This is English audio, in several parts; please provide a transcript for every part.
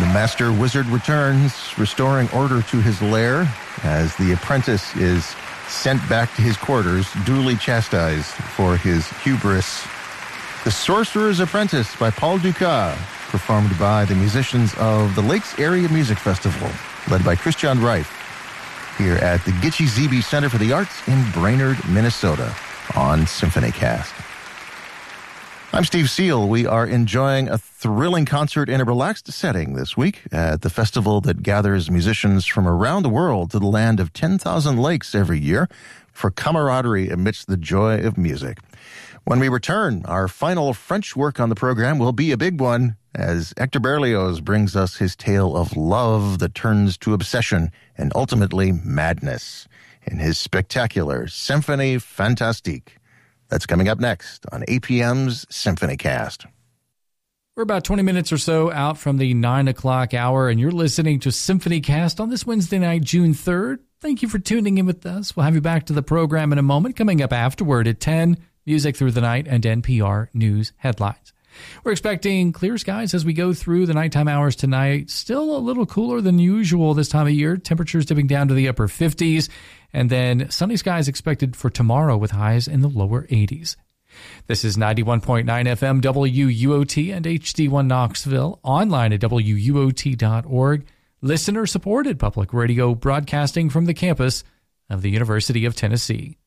The master wizard returns, restoring order to his lair as the apprentice is sent back to his quarters, duly chastised for his hubris. The Sorcerer's Apprentice by Paul Dukas, performed by the musicians of the Lakes Area Music Festival, led by Christian Reif, here at the Gitche Zebe Center for the Arts in Brainerd, Minnesota, on SymphonyCast. I'm Steve Seal. We are enjoying a thrilling concert in a relaxed setting this week at the festival that gathers musicians from around the world to the land of 10,000 lakes every year for camaraderie amidst the joy of music. When we return, our final French work on the program will be a big one, as Hector Berlioz brings us his tale of love that turns to obsession and ultimately madness in his spectacular Symphonie Fantastique. That's coming up next on APM's SymphonyCast. We're about 20 minutes or so out from the 9 o'clock hour, and you're listening to SymphonyCast on this Wednesday night, June 3rd. Thank you for tuning in with us. We'll have you back to the program in a moment. Coming up afterward at 10, Music Through the Night and NPR News Headlines. We're expecting clear skies as we go through the nighttime hours tonight. Still a little cooler than usual this time of year. Temperatures dipping down to the upper 50s. And then sunny skies expected for tomorrow with highs in the lower 80s. This is 91.9 FM WUOT and HD1 Knoxville. Online at WUOT.org. Listener-supported public radio broadcasting from the campus of the University of Tennessee.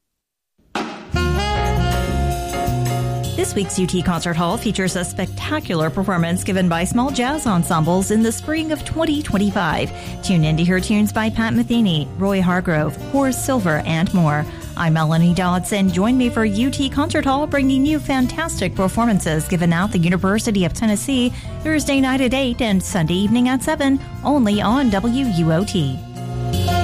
This week's UT Concert Hall features a spectacular performance given by small jazz ensembles in the spring of 2025. Tune in to hear tunes by Pat Metheny, Roy Hargrove, Horace Silver, and more. I'm Melanie Dodson. Join me for UT Concert Hall, bringing you fantastic performances given out the University of Tennessee Thursday night at 8 and Sunday evening at 7, only on WUOT.